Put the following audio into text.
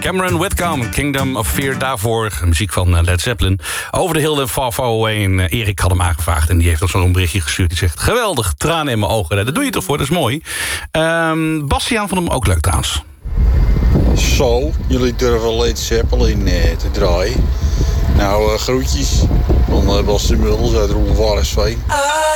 Cameron Whitcomb, Kingdom of Fear. Daarvoor muziek van Led Zeppelin. Over de Hill and Far Far Away. En Erik had hem aangevraagd en die heeft ons zo'n berichtje gestuurd. Die zegt, geweldig, tranen in mijn ogen. Dat doe je toch voor, dat is mooi. Bastiaan vond hem ook leuk trouwens. Zo, jullie durven Led Zeppelin te draaien. Nou, groetjes van Bas de Mulders uit Roelvarendsveen.